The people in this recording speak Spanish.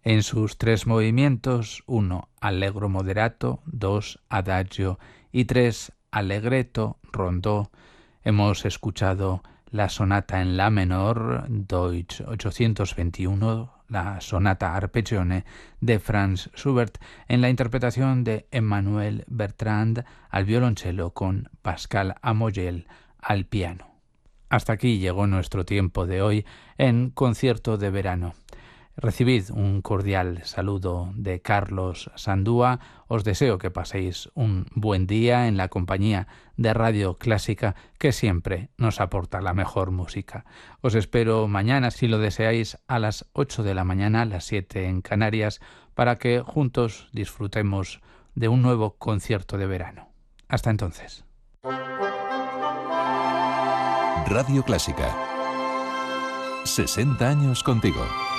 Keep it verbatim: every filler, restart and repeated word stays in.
en sus tres movimientos: uno, allegro moderato; dos, adagio; y tres, allegretto, rondó. Hemos escuchado la sonata en la menor, Deutsch ochocientos veintiuno, la sonata arpeggione de Franz Schubert, en la interpretación de Emmanuel Bertrand al violonchelo con Pascal Amoyel al piano. Hasta aquí llegó nuestro tiempo de hoy en Concierto de Verano. Recibid un cordial saludo de Carlos Sandúa. Os deseo que paséis un buen día en la compañía de Radio Clásica, que siempre nos aporta la mejor música. Os espero mañana, si lo deseáis, a las ocho de la mañana, las siete en Canarias, para que juntos disfrutemos de un nuevo concierto de verano. Hasta entonces. Radio Clásica. sesenta años contigo.